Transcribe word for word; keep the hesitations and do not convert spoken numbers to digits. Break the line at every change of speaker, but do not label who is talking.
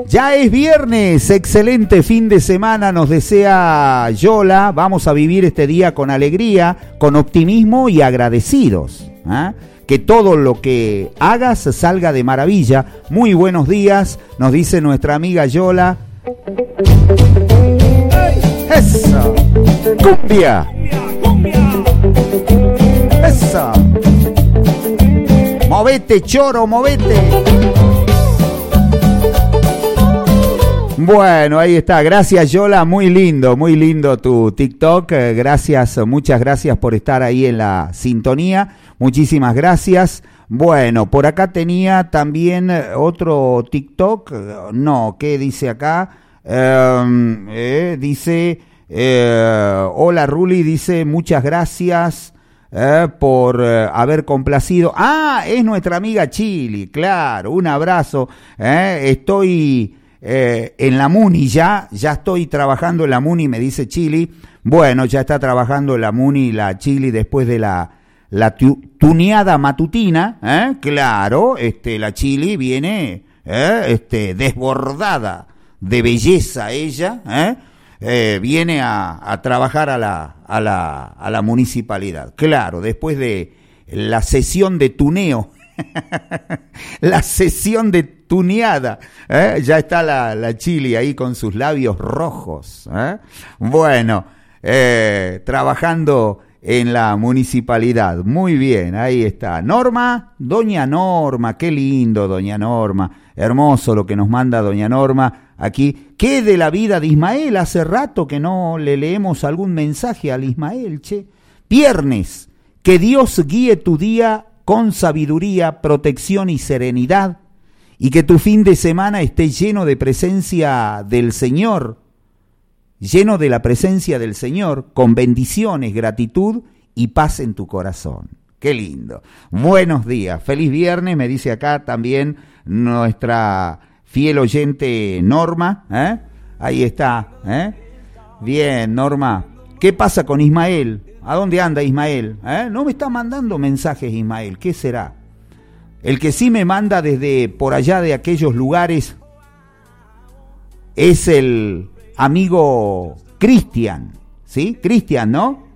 Ya es viernes, excelente fin de semana nos desea Yola. Vamos a vivir este día con alegría, con optimismo y agradecidos, ¿eh? Que todo lo que hagas salga de maravilla. Muy buenos días, nos dice nuestra amiga Yola. ¡Eso! ¡Cumbia! ¡Eso! ¡Movete, choro, movete! Bueno, ahí está, gracias Yola, muy lindo, muy lindo tu TikTok, gracias, muchas gracias por estar ahí en la sintonía, muchísimas gracias. Bueno, por acá tenía también otro TikTok, no, ¿qué dice acá? Eh, eh, dice, eh, hola Ruli, dice muchas gracias eh, por eh, haber complacido. Ah, es nuestra amiga Chili, claro, un abrazo, eh, estoy... Eh, en la Muni ya, ya estoy trabajando en la Muni, me dice Chili. Bueno, ya está trabajando en la Muni la Chili después de la, la tu, tuneada matutina, ¿eh? Claro, este, la Chili viene ¿eh? este, desbordada de belleza ella, ¿eh? Eh, viene a, a trabajar a la, a, la, a la municipalidad. Claro, después de la sesión de tuneo. La sesión de tuneada, ¿eh? Ya está la, la Chili ahí con sus labios rojos, ¿eh? Bueno, eh, trabajando en la municipalidad, muy bien, ahí está. Norma, doña Norma, qué lindo doña Norma, hermoso lo que nos manda doña Norma aquí. ¿Qué de la vida de Ismael? Hace rato que no le leemos algún mensaje al Ismael, che. Viernes, que Dios guíe tu día con sabiduría, protección y serenidad, y que tu fin de semana esté lleno de presencia del Señor, lleno de la presencia del Señor, con bendiciones, gratitud y paz en tu corazón. Qué lindo. Buenos días, feliz viernes, me dice acá también nuestra fiel oyente Norma, ¿eh? Ahí está, ¿eh? Bien, Norma. ¿Qué pasa con Ismael? ¿A dónde anda Ismael? ¿Eh? No me está mandando mensajes Ismael, ¿qué será? El que sí me manda desde por allá de aquellos lugares es el amigo Cristian, ¿sí? Cristian, ¿no?